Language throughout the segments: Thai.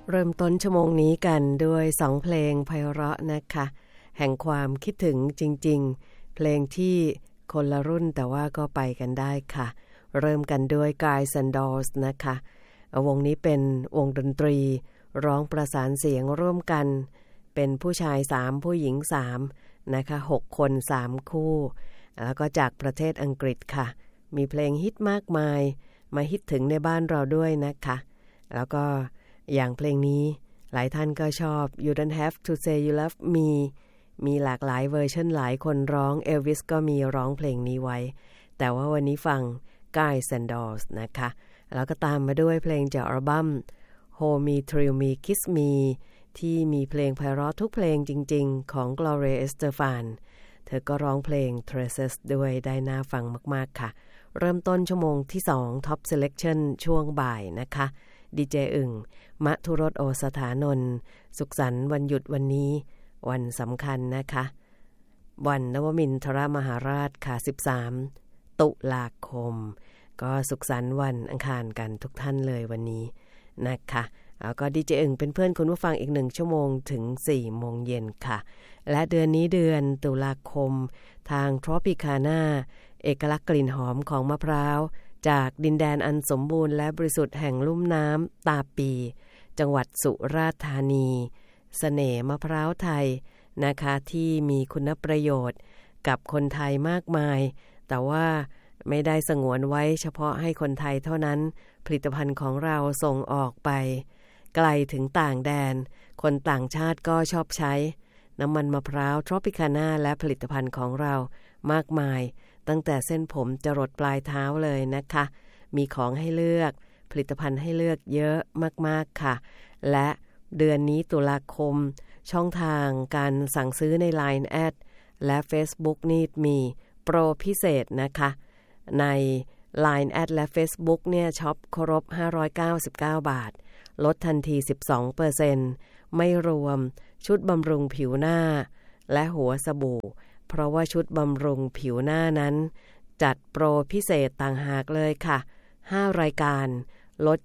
เริ่มต้นชั่วโมงนี้กันด้วย2เพลงไพเราะนะคะแห่งความคิดถึงจริงๆเพลงที่คนละรุ่นแต่ว่าก็ไปกันได้ค่ะเริ่มกันด้วย Guys and Dolls นะคะวงนี้เป็นวงดนตรีร้องประสานเสียงร่วมกันเป็นผู้ชาย3ผู้หญิง3นะคะ6คน3คู่แล้วก็จากประเทศอังกฤษค่ะมีเพลงฮิตมากมายมาฮิตถึงในบ้านเราด้วยนะคะแล้วก็อย่างเพลงนี้หลายท่านก็ชอบ You Don't Have to Say You Love Me มีหลากหลายเวอร์ชันหลายคนร้องเอลวิสก็มีร้องเพลงนี้ไว้แต่ว่าวันนี้ฟัง Guys and Dolls นะคะแล้วก็ตามมาด้วยเพลงจากอัลบั้ม Hold Me Thrill Me Kiss Me ที่มีเพลงไพเราะทุกเพลงจริงๆของ Gloria Estefan เธอก็ร้องเพลง Traces ด้วยได้น่าฟังมากๆค่ะเริ่มต้นชั่วโมงที่2 Top Selection ช่วงบ่ายนะคะดีเจอึ่งมธุรสโอสถานนท์สุขสันต์วันหยุดวันนี้วันสำคัญนะคะวันนวมินทรมหาราชค่ะ13ตุลาคมก็สุขสันต์วันอังคารกันทุกท่านเลยวันนี้นะคะแล้วก็ดีเจอึ่งเป็นเพื่อนคุณผู้ฟังอีก1ชั่วโมงถึง 4 โมงเย็นค่ะและเดือนนี้เดือนตุลาคมทาง Tropicana เอกลักษณ์กลิ่นหอมของมะพร้าวจากดินแดนอันสมบูรณ์และบริสุทธิ์แห่งลุ่มน้ำตาปีจังหวัดสุราษฎร์ธานีเสน่ห์มะพร้าวไทยนะคะที่มีคุณประโยชน์กับคนไทยมากมายแต่ว่าไม่ได้สงวนไว้เฉพาะให้คนไทยเท่านั้นผลิตภัณฑ์ของเราส่งออกไปไกลถึงต่างแดนคนต่างชาติก็ชอบใช้น้ำมันมะพร้าว Tropicana และผลิตภัณฑ์ของเรามากมายตั้งแต่เส้นผมจรดปลายเท้าเลยนะคะมีของให้เลือกผลิตภัณฑ์ให้เลือกเยอะมากๆค่ะและเดือนนี้ตุลาคมช่องทางการสั่งซื้อใน Line แอดและ Facebook นี่มีโปรพิเศษนะคะใน Line แอดและ Facebook เนี่ยช็อปครบ599 บาทลดทันที 12% ไม่รวมชุดบำรุงผิวหน้าและหัวสบู่เพราะว่าชุดบำรุงผิวหน้านั้นจัดโปรพิเศษต่างหากเลยค่ะ5รายการลด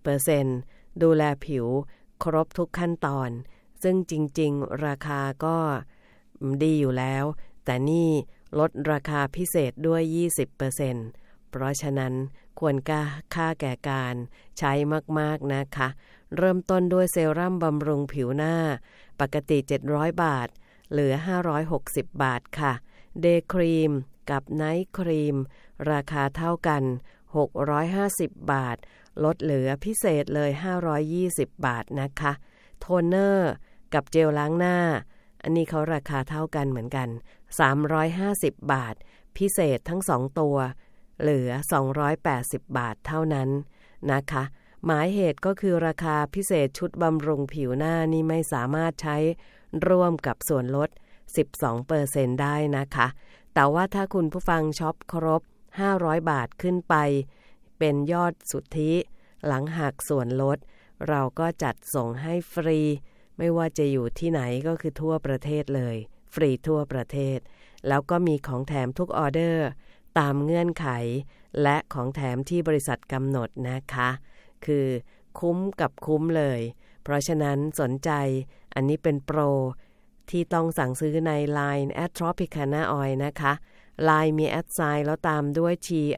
20% ดูแลผิวครบทุกขั้นตอนซึ่งจริงๆราคาก็ดีอยู่แล้วแต่นี่ลดราคาพิเศษด้วย 20% เพราะฉะนั้นควรค่าแก่การใช้มากๆนะคะเริ่มต้นด้วยเซรั่มบำรุงผิวหน้าปกติ700 บาทเหลือ560 บาทค่ะเดย์ครีมกับไนท์ครีมราคาเท่ากัน650 บาทลดเหลือพิเศษเลย520 บาทนะคะโทนเนอร์กับเจลล้างหน้าอันนี้เขาราคาเท่ากันเหมือนกัน350 บาทพิเศษทั้ง2ตัวเหลือ280 บาทเท่านั้นนะคะหมายเหตุก็คือราคาพิเศษชุดบำรุงผิวหน้านี่ไม่สามารถใช้ร่วมกับส่วนลด 12% ได้นะคะแต่ว่าถ้าคุณผู้ฟังช็อปครบ500 บาทขึ้นไปเป็นยอดสุทธิหลังหักส่วนลดเราก็จัดส่งให้ฟรีไม่ว่าจะอยู่ที่ไหนก็คือทั่วประเทศเลยฟรีทั่วประเทศแล้วก็มีของแถมทุกออเดอร์ตามเงื่อนไขและของแถมที่บริษัทกำหนดนะคะคือคุ้มกับคุ้มเลยเพราะฉะนั้นสนใจอันนี้เป็นโปรที่ต้องสั่งซื้อใน Line @Tropicana Oil นะคะ Line มีแอดไซน์แล้วตามด้วย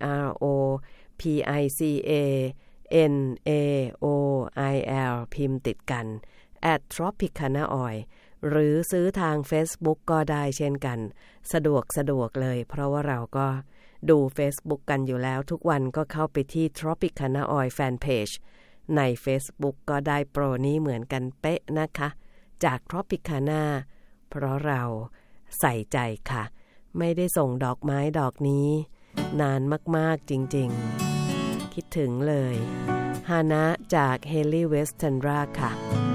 TROPICANAOIL พิมพ์ติดกัน @Tropicana Oil หรือซื้อทาง Facebook ก็ได้เช่นกันสะดวกเลยเพราะว่าเราก็ดู Facebook กันอยู่แล้วทุกวันก็เข้าไปที่ Tropicana Oil Fanpage ใน Facebook ก็ได้โปรนี้เหมือนกันเป๊ะนะคะจาก Tropicana เพราะเราใส่ใจค่ะไม่ได้ส่งดอกไม้ดอกนี้นานมากๆจริงๆคิดถึงเลยฮานะจาก Haley Westendra ค่ะ